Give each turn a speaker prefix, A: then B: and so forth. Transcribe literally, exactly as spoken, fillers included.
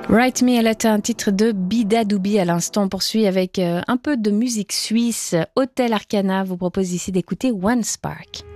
A: Write Me a Letter, un titre de Bidadoubi à l'instant. On poursuit avec euh, un peu de musique suisse. Hotel Arcana vous propose ici d'écouter One Spark.